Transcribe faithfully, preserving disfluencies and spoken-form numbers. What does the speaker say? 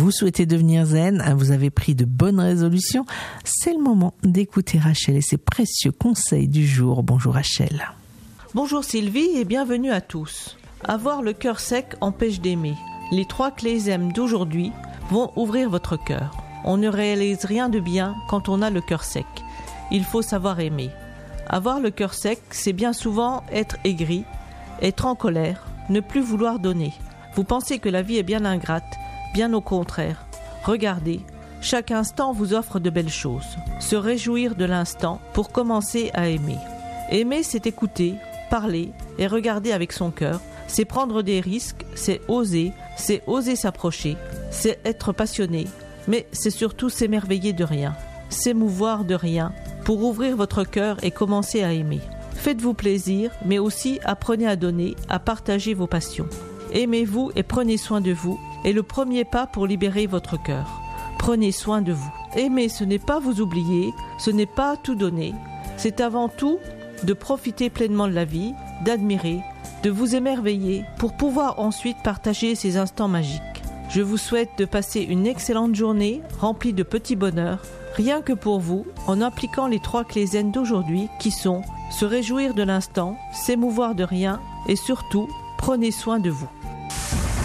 Vous souhaitez devenir zen, vous avez pris de bonnes résolutions. C'est le moment d'écouter Rachel et ses précieux conseils du jour. Bonjour Rachel. Bonjour Sylvie et bienvenue à tous. Avoir le cœur sec empêche d'aimer. Les trois clés zen d'aujourd'hui vont ouvrir votre cœur. On ne réalise rien de bien quand on a le cœur sec. Il faut savoir aimer. Avoir le cœur sec, c'est bien souvent être aigri, être en colère, ne plus vouloir donner. Vous pensez que la vie est bien ingrate, bien au contraire. Regardez, chaque instant vous offre de belles choses. Se réjouir de l'instant pour commencer à aimer. Aimer, c'est écouter, parler et regarder avec son cœur. C'est prendre des risques, c'est oser, c'est oser s'approcher, c'est être passionné, mais c'est surtout s'émerveiller de rien, s'émouvoir de rien pour ouvrir votre cœur et commencer à aimer. Faites-vous plaisir, mais aussi apprenez à donner, à partager vos passions. Aimez-vous et prenez soin de vous, est le premier pas pour libérer votre cœur. Prenez soin de vous. Aimer, ce n'est pas vous oublier, ce n'est pas tout donner, c'est avant tout de profiter pleinement de la vie, d'admirer, de vous émerveiller pour pouvoir ensuite partager ces instants magiques. Je vous souhaite de passer une excellente journée remplie de petits bonheurs, rien que pour vous, en appliquant les trois clés zen d'aujourd'hui qui sont se réjouir de l'instant, s'émouvoir de rien et surtout, prenez soin de vous.